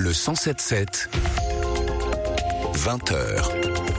Le 107.7, 20h.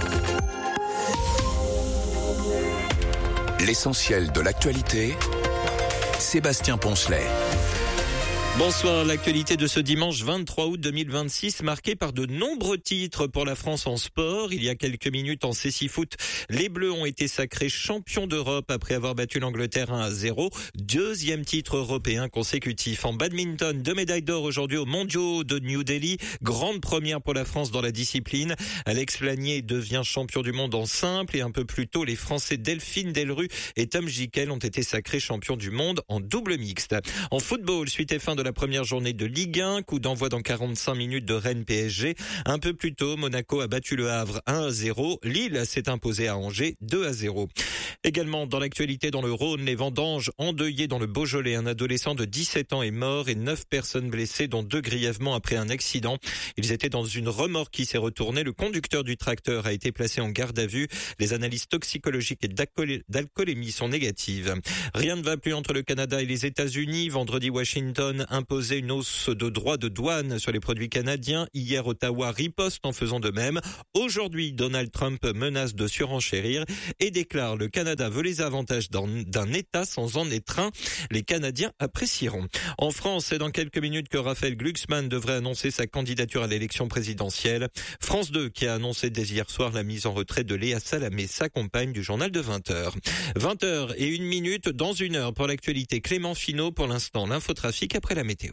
L'essentiel de l'actualité, Sébastien Poncelet. Bonsoir, l'actualité de ce dimanche 23 août 2026 marquée par de nombreux titres pour la France en sport. Il y a quelques minutes en cécifoot, les Bleus ont été sacrés champions d'Europe après avoir battu l'Angleterre 1-0. Deuxième titre européen consécutif. En badminton, 2 médailles d'or aujourd'hui aux mondiaux de New Delhi. Grande première pour la France dans la discipline. Alex Flanier devient champion du monde en simple et un peu plus tôt, les Français Delphine Delru et Tom Gickel ont été sacrés champions du monde en double mixte. En football, suite et fin de la première journée de Ligue 1, coup d'envoi dans 45 minutes de Rennes PSG. Un peu plus tôt, Monaco a battu le Havre 1-0. Lille s'est imposé à Angers 2-0. Également dans l'actualité dans le Rhône, les vendanges endeuillées dans le Beaujolais. Un adolescent de 17 ans est mort et 9 personnes blessées, dont 2 grièvement après un accident. Ils étaient dans une remorque qui s'est retournée. Le conducteur du tracteur a été placé en garde à vue. Les analyses toxicologiques et d'alcoolémie sont négatives. Rien ne va plus entre le Canada et les États-Unis. Vendredi, Washington imposait une hausse de droits de douane sur les produits canadiens. Hier, Ottawa riposte en faisant de même. Aujourd'hui, Donald Trump menace de surenchérir et déclare le Canada veut les avantages d'un État sans en être un. Les Canadiens apprécieront. En France, c'est dans quelques minutes que Raphaël Glucksmann devrait annoncer sa candidature à l'élection présidentielle. France 2 qui a annoncé dès hier soir la mise en retrait de Léa Salamé, sa compagne du journal de 20h. 20h01 dans une heure pour l'actualité. Clément Finot pour l'instant, l'infotrafic après la météo.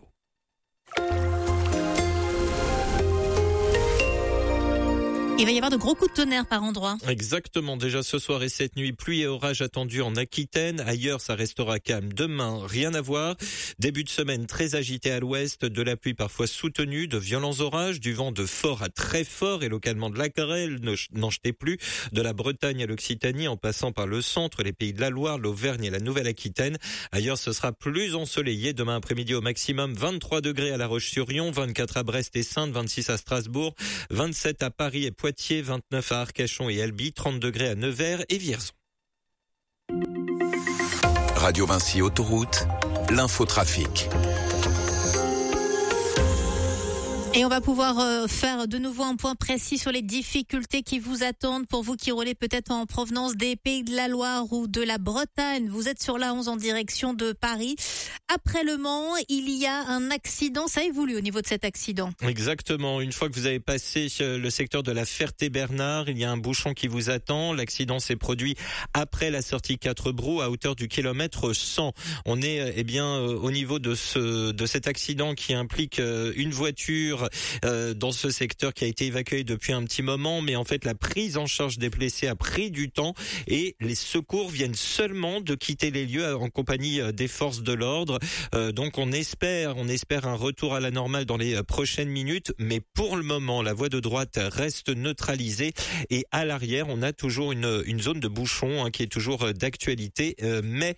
Il va y avoir de gros coups de tonnerre par endroits. Exactement. Déjà ce soir et cette nuit, pluie et orage attendus en Aquitaine. Ailleurs, ça restera calme. Demain, rien à voir. Début de semaine très agité à l'ouest, de la pluie parfois soutenue, de violents orages, du vent de fort à très fort et localement de la grêle. N'en jetez plus. De la Bretagne à l'Occitanie, en passant par le centre, les pays de la Loire, l'Auvergne et la Nouvelle-Aquitaine. Ailleurs, ce sera plus ensoleillé. Demain après-midi au maximum, 23 degrés à La Roche-sur-Yon, 24 à Brest et Saintes, 26 à Strasbourg, 27 à Paris et Poitiers, 29 à Arcachon et Albi, 30 degrés à Nevers et Vierzon. Radio Vinci Autoroute, l'infotrafic. Et on va pouvoir faire de nouveau un point précis sur les difficultés qui vous attendent pour vous qui roulez peut-être en provenance des Pays de la Loire ou de la Bretagne. Vous êtes sur la 11 en direction de Paris. Après Le Mans, il y a un accident. Ça évolue au niveau de cet accident. Exactement. Une fois que vous avez passé le secteur de la Ferté-Bernard, il y a un bouchon qui vous attend. L'accident s'est produit après la sortie 4 Brou à hauteur du kilomètre 100. On est au niveau de cet accident qui implique une voiture dans ce secteur qui a été évacué depuis un petit moment, mais en fait la prise en charge des blessés a pris du temps et les secours viennent seulement de quitter les lieux en compagnie des forces de l'ordre. Donc on espère un retour à la normale dans les prochaines minutes, mais pour le moment la voie de droite reste neutralisée et à l'arrière on a toujours une zone de bouchon qui est toujours d'actualité, mais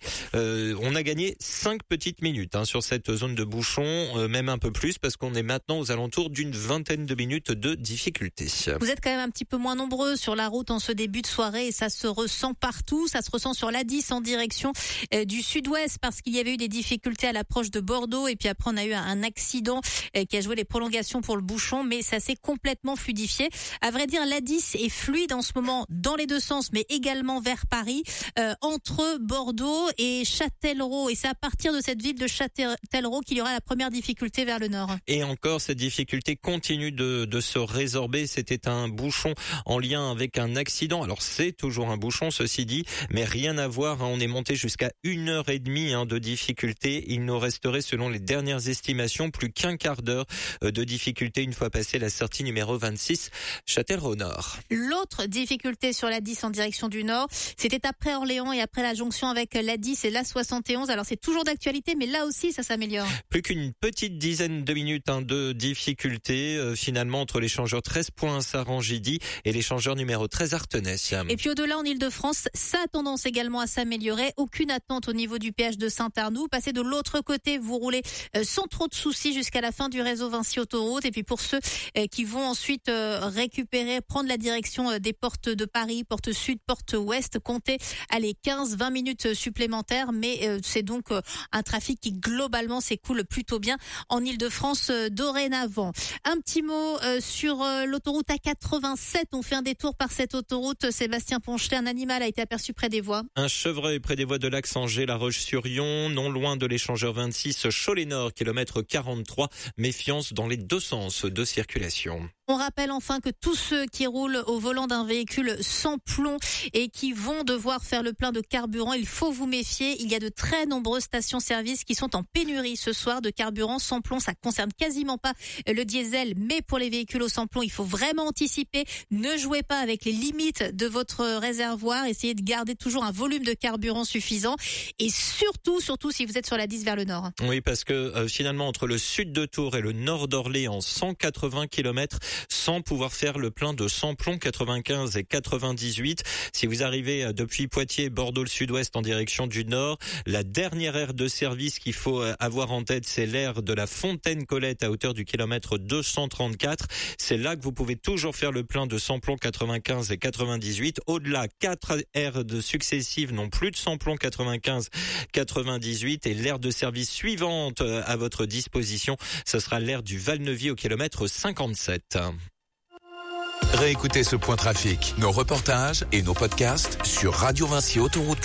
on a gagné 5 petites minutes sur cette zone de bouchon, même un peu plus parce qu'on est maintenant aux alentours d'une vingtaine de minutes de difficulté. Vous êtes quand même un petit peu moins nombreux sur la route en ce début de soirée et ça se ressent partout. Ça se ressent sur l'A10 en direction du sud-ouest parce qu'il y avait eu des difficultés à l'approche de Bordeaux et puis après on a eu un accident qui a joué les prolongations pour le bouchon, mais ça s'est complètement fluidifié. À vrai dire, l'A10 est fluide en ce moment dans les deux sens, mais également vers Paris, entre Bordeaux et Châtellerault. Et c'est à partir de cette ville de Châtellerault qu'il y aura la première difficulté vers le nord. Et encore, cette difficulté continue de se résorber. C'était un bouchon en lien avec un accident. Alors c'est toujours un bouchon, ceci dit, mais rien à voir. On est monté jusqu'à 1h30 de difficulté. Il nous resterait, selon les dernières estimations, plus qu'un quart d'heure de difficulté une fois passé la sortie numéro 26, Châtellerault-Nord. L'autre difficulté sur la 10 en direction du nord, c'était après Orléans et après la jonction avec la 10 et la 71. Alors c'est toujours d'actualité, mais là aussi ça s'améliore. Plus qu'une petite dizaine de minutes de difficulté finalement entre l'échangeur 13 points Saran-Gidi et l'échangeur numéro 13 Artenay. Et puis au-delà en Ile-de-France, ça a tendance également à s'améliorer. Aucune attente au niveau du péage de Saint-Arnoux. Passez de l'autre côté, vous roulez sans trop de soucis jusqu'à la fin du réseau Vinci Autoroute. Et puis pour ceux qui vont ensuite prendre la direction des portes de Paris, porte sud, porte ouest, comptez 15-20 minutes supplémentaires. Mais c'est donc un trafic qui globalement s'écoule plutôt bien en Ile-de-France dorénavant. avant. Un petit mot sur l'autoroute A87. On fait un détour par cette autoroute. Sébastien Ponchelet, un animal a été aperçu près des voies. Un chevreuil près des voies de l'Axe-Angers, La Roche-sur-Yon, non loin de l'échangeur 26, Cholet-Nord, kilomètre 43. Méfiance dans les deux sens de circulation. On rappelle enfin que tous ceux qui roulent au volant d'un véhicule sans plomb et qui vont devoir faire le plein de carburant, il faut vous méfier. Il y a de très nombreuses stations-service qui sont en pénurie ce soir de carburant sans plomb. Ça concerne quasiment pas le diesel, mais pour les véhicules au sans plomb, il faut vraiment anticiper. Ne jouez pas avec les limites de votre réservoir. Essayez de garder toujours un volume de carburant suffisant. Et surtout si vous êtes sur la 10 vers le nord. Oui, parce que finalement, entre le sud de Tours et le nord d'Orléans, 180 km sans pouvoir faire le plein de samplon 95 et 98. Si vous arrivez depuis Poitiers, Bordeaux, le sud-ouest en direction du nord, la dernière aire de service qu'il faut avoir en tête, c'est l'aire de la Fontaine-Colette à hauteur du kilomètre 234. C'est là que vous pouvez toujours faire le plein de samplon 95 et 98. Au-delà, 4 aires de successives n'ont plus de samplon 95, 98 et l'aire de service suivante à votre disposition, ce sera l'aire du Val-Neuvy au kilomètre 57. Réécoutez ce point trafic, nos reportages et nos podcasts sur radiovinciautoroute.fr.